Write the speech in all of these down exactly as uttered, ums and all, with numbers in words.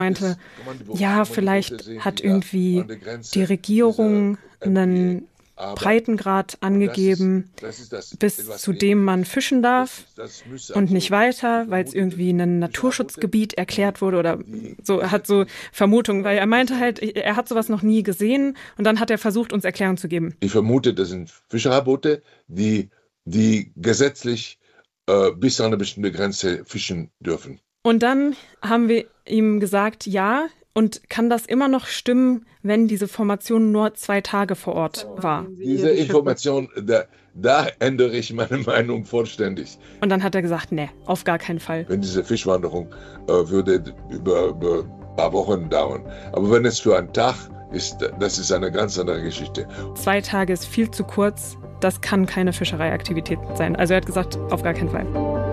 meinte, ja, vielleicht hat irgendwie die Regierung einen Breitengrad angegeben, bis zu dem man fischen darf und nicht weiter, weil es irgendwie ein Naturschutzgebiet erklärt wurde oder so. Er hat so Vermutungen, weil er meinte halt, er hat sowas noch nie gesehen und dann hat er versucht, uns Erklärung zu geben. Ich vermute, das sind Fischereiboote, die, die gesetzlich äh, bis zu einer bestimmten Grenze fischen dürfen. Und dann haben wir ihm gesagt, ja, und kann das immer noch stimmen, wenn diese Formation nur zwei Tage vor Ort war? Diese Information, da, da ändere ich meine Meinung vollständig. Und dann hat er gesagt, nee, auf gar keinen Fall. Wenn diese Fischwanderung äh, würde über, über ein paar Wochen dauern. Aber wenn es für einen Tag ist, das ist eine ganz andere Geschichte. Zwei Tage ist viel zu kurz. Das kann keine Fischereiaktivität sein. Also er hat gesagt, auf gar keinen Fall.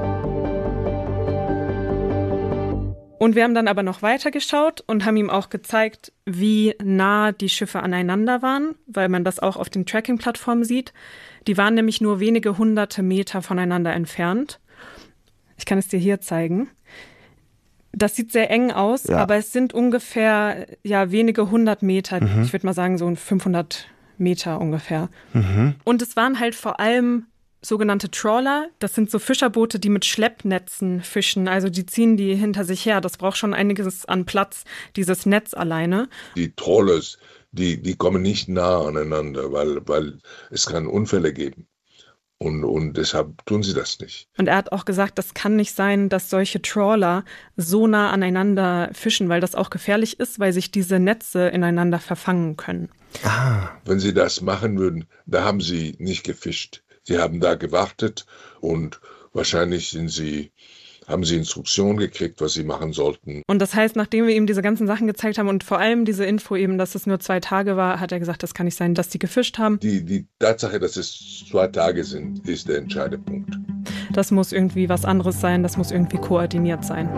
Und wir haben dann aber noch weiter geschaut und haben ihm auch gezeigt, wie nah die Schiffe aneinander waren, weil man das auch auf den Tracking-Plattformen sieht. Die waren nämlich nur wenige hunderte Meter voneinander entfernt. Ich kann es dir hier zeigen. Das sieht sehr eng aus, ja. Aber es sind ungefähr ja, wenige hundert Meter. Mhm. Ich würde mal sagen, so fünfhundert Meter ungefähr. Mhm. Und es waren halt vor allem sogenannte Trawler. Das sind so Fischerboote, die mit Schleppnetzen fischen. Also die ziehen die hinter sich her. Das braucht schon einiges an Platz, dieses Netz alleine. Die Trawlers, die, die kommen nicht nah aneinander, weil, weil es kann Unfälle geben. Und, und deshalb tun sie das nicht. Und er hat auch gesagt, das kann nicht sein, dass solche Trawler so nah aneinander fischen, weil das auch gefährlich ist, weil sich diese Netze ineinander verfangen können. Ah. Wenn sie das machen würden, da haben sie nicht gefischt. Sie haben da gewartet und wahrscheinlich sind sie, haben sie Instruktionen gekriegt, was sie machen sollten. Und das heißt, nachdem wir ihm diese ganzen Sachen gezeigt haben und vor allem diese Info eben, dass es nur zwei Tage war, hat er gesagt, das kann nicht sein, dass die gefischt haben. Die, die Tatsache, dass es zwei Tage sind, ist der entscheidende Punkt. Das muss irgendwie was anderes sein, das muss irgendwie koordiniert sein.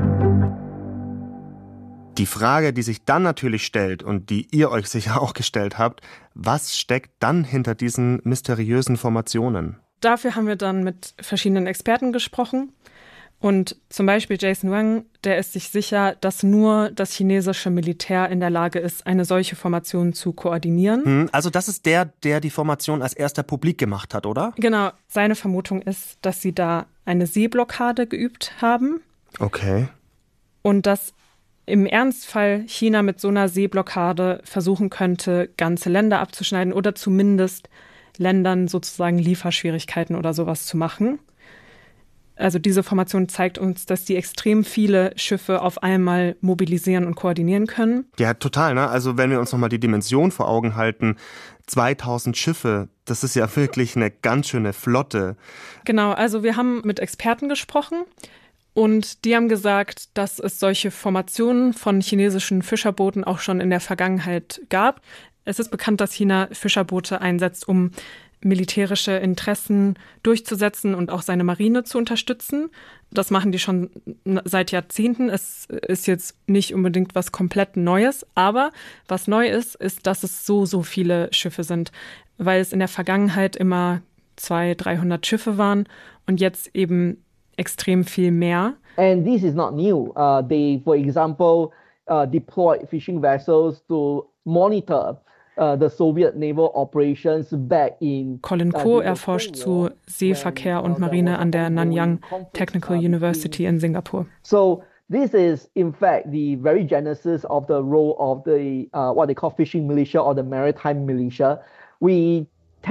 Die Frage, die sich dann natürlich stellt und die ihr euch sicher auch gestellt habt, was steckt dann hinter diesen mysteriösen Formationen? Dafür haben wir dann mit verschiedenen Experten gesprochen. Und zum Beispiel Jason Wang, der ist sich sicher, dass nur das chinesische Militär in der Lage ist, eine solche Formation zu koordinieren. Also das ist der, der die Formation als erster publik gemacht hat, oder? Genau. Seine Vermutung ist, dass sie da eine Seeblockade geübt haben. Okay. Und dass im Ernstfall China mit so einer Seeblockade versuchen könnte, ganze Länder abzuschneiden oder zumindest Ländern sozusagen Lieferschwierigkeiten oder sowas zu machen. Also diese Formation zeigt uns, dass die extrem viele Schiffe auf einmal mobilisieren und koordinieren können. Ja, total, ne? Also wenn wir uns nochmal die Dimension vor Augen halten, zweitausend Schiffe, das ist ja wirklich eine ganz schöne Flotte. Genau, also wir haben mit Experten gesprochen. Und die haben gesagt, dass es solche Formationen von chinesischen Fischerbooten auch schon in der Vergangenheit gab. Es ist bekannt, dass China Fischerboote einsetzt, um militärische Interessen durchzusetzen und auch seine Marine zu unterstützen. Das machen die schon seit Jahrzehnten. Es ist jetzt nicht unbedingt was komplett Neues, aber was neu ist, ist, dass es so, so viele Schiffe sind, weil es in der Vergangenheit immer zweihundert, dreihundert Schiffe waren und jetzt eben extrem viel mehr. And this is not new. Uh, they, for example, uh, deployed fishing vessels to monitor uh, the Soviet naval operations back in. Colin Ko erforscht zu Seeverkehr und Marine an der Nanyang Technical University in Singapur. So this is in fact the very genesis of the role of the uh, what they call fishing militia or the maritime militia. We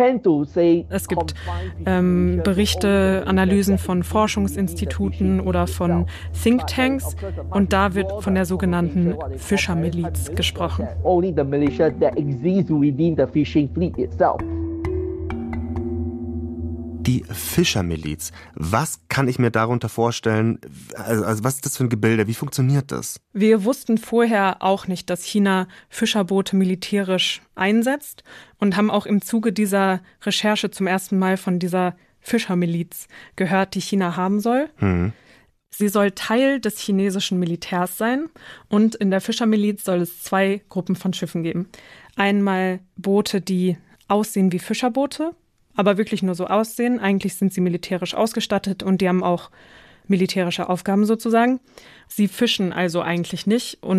Es gibt ähm, Berichte, Analysen von Forschungsinstituten oder von Thinktanks und da wird von der sogenannten Fischermiliz gesprochen. Die Fischermiliz. Was kann ich mir darunter vorstellen? Also, also was ist das für ein Gebilde? Wie funktioniert das? Wir wussten vorher auch nicht, dass China Fischerboote militärisch einsetzt und haben auch im Zuge dieser Recherche zum ersten Mal von dieser Fischermiliz gehört, die China haben soll. Hm. Sie soll Teil des chinesischen Militärs sein und in der Fischermiliz soll es zwei Gruppen von Schiffen geben. Einmal Boote, die aussehen wie Fischerboote, aber wirklich nur so aussehen. Eigentlich sind sie militärisch ausgestattet und die haben auch militärische Aufgaben sozusagen. Sie fischen also eigentlich nicht und